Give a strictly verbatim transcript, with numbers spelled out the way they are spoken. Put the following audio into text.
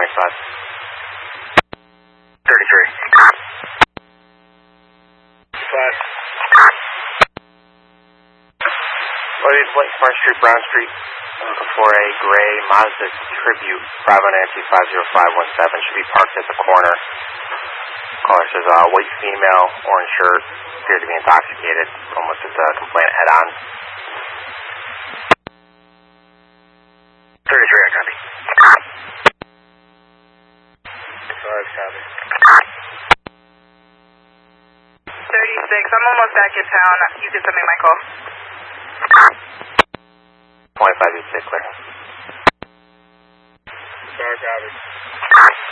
twenty-five. thirty-three. five. Loaded Lake Farm Street, Brown Street, before a gray Mazda Tribute, Bravo Nancy five zero five one seven, should be parked at the corner. Caller says, uh, white female, orange shirt, appeared to be intoxicated, almost at the complaint head-on. thirty-three, I copy. five, copy. thirty-six, I'm almost back in town. You can send me my call. twenty-five, you clear. Sorry, copy.